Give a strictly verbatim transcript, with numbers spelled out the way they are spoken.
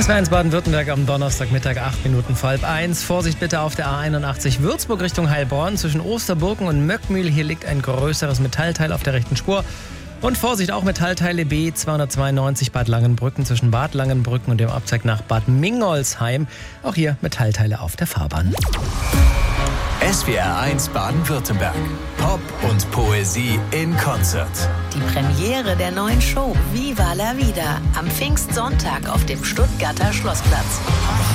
Das war eins Baden-Württemberg am Donnerstagmittag, acht Minuten vor halb eins. Vorsicht bitte auf der A einundachtzig Würzburg Richtung Heilbronn. Zwischen Osterburken und Möckmühl. Hier liegt ein größeres Metallteil auf der rechten Spur. Und Vorsicht auch Metallteile B zweihundertzweiundneunzig Bad Langenbrücken zwischen Bad Langenbrücken und dem Abzweig nach Bad Mingolsheim. Auch hier Metallteile auf der Fahrbahn. S W R eins Baden-Württemberg. Pop und Poesie in Konzert. Die Premiere der neuen Show Viva la Vida am Pfingstsonntag auf dem Stuttgarter Schlossplatz.